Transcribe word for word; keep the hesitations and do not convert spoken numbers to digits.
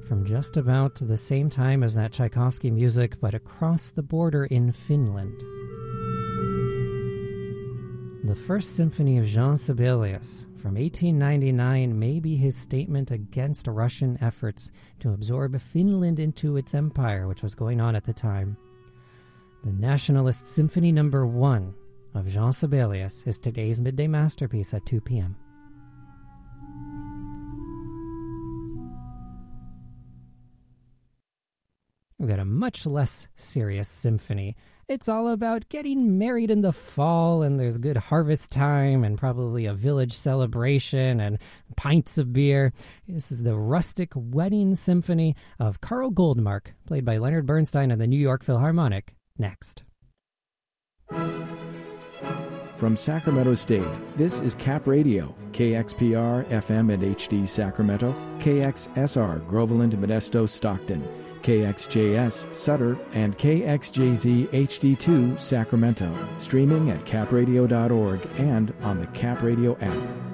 from just about the same time as that Tchaikovsky music, but across the border in Finland. The First Symphony of Jean Sibelius from eighteen ninety-nine may be his statement against Russian efforts to absorb Finland into its empire, which was going on at the time. The Nationalist Symphony Number One of Jean Sibelius is today's midday masterpiece at two p.m. We've got a much less serious symphony. It's all about getting married in the fall, and there's good harvest time, and probably a village celebration, and pints of beer. This is the Rustic Wedding Symphony of Karl Goldmark, played by Leonard Bernstein and the New York Philharmonic. Next. From Sacramento State, this is Cap Radio, K X P R, F M and H D Sacramento, K X S R, Groveland, Modesto, Stockton, K X J S, Sutter, and K X J Z H D two, Sacramento. Streaming at cap radio dot org and on the Cap Radio app.